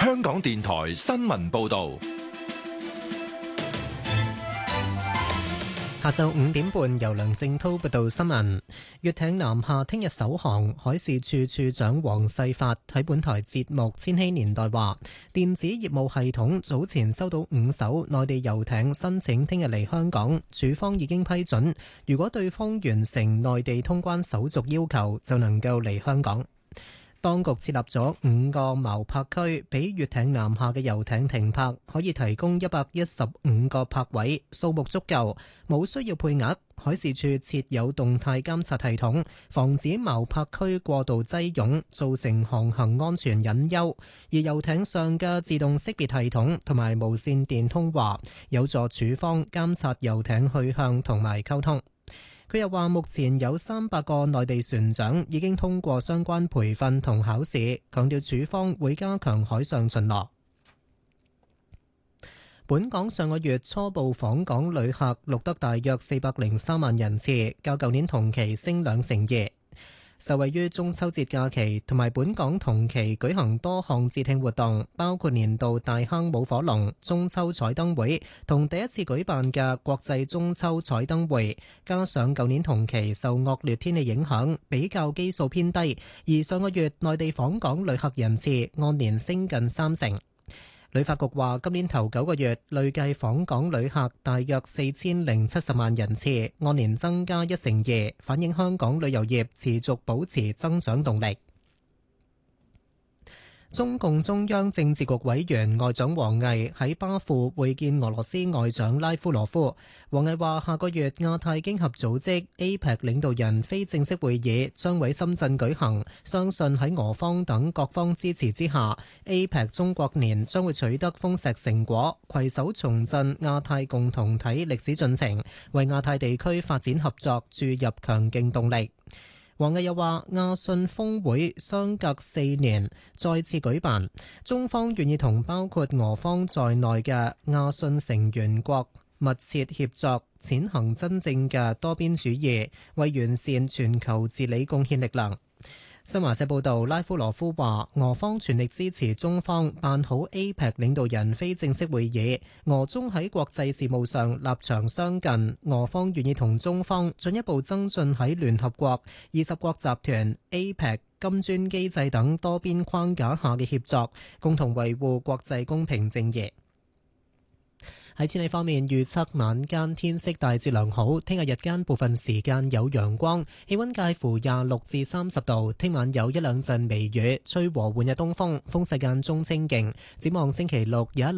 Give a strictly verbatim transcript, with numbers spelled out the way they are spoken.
香港電台新聞報道。 下晝五點半，由梁正滔報道新聞。粵艇南下聽日首航，海事處處長黃世發喺本台節目《千禧年代》話，電子業務系統早前收到五艘內地遊艇申請聽日嚟香港，處方已經批准。如果對方完成內地通關手續要求，就能夠嚟香港。當局設立咗五個錨泊區，俾粵艇南下嘅遊艇停泊，可以提供一百一十五個泊位，數目足夠，冇需要配額。海事處設有動態監察系統，防止錨泊區過度擠擁，造成航行安全隱憂。而遊艇上嘅自動識別系統同埋無線電通話，有助處方監察遊艇去向同埋溝通。佢又話，目前有三百個內地船長已經通過相關培訓同考試，強調處方會加強海上巡邏。本港上個月初步訪港旅客錄得大約四百零三萬人次，較舊年同期升兩成二。受惠於中秋節假期同埋本港同期舉行多項節慶活動，包括年度大坑舞火龍、中秋彩燈會同第一次舉辦嘅國際中秋彩燈會，加上舊年同期受惡劣天氣影響，比較基數偏低，而上個月內地訪港旅客人次按年升近三成。旅發局話，今年頭九個月累計訪港旅客大約四千零七十萬人次，按年增加一成二，反映香港旅遊業持續保持增長動力。中共中央政治局委員外長王毅喺巴庫會見俄羅斯外長拉夫羅夫。王毅話，下個月亞太經合組織 A P E C 領導人非正式會議將喺深圳舉行，相信喺俄方等各方支持之下， A P E C 中國年將會取得豐碩成果，攜手重振亞太共同體歷史進程，為亞太地區發展合作注入強勁動力。王毅又話，亞信峰會相隔四年再次舉辦，中方願意同包括俄方在內嘅亞信成員國密切協作，踐行真正嘅多邊主義，為完善全球治理貢獻力量。新華社報道，拉夫羅夫話，俄方全力支持中方辦好 A P E C 領導人非正式會議，俄中喺國際事務上立場相近，俄方願意同中方進一步增進喺聯合國、二十國集團、A P E C、金磚機制等多邊框架下嘅協作，共同維護國際公平正義。喺天氣方面，預測晚間天色大致良好，聽日日間部分時間有陽光，氣溫介乎廿六至三十度。聽晚有一兩陣微雨，吹和緩嘅東風，風勢間中清勁。展望星期六有一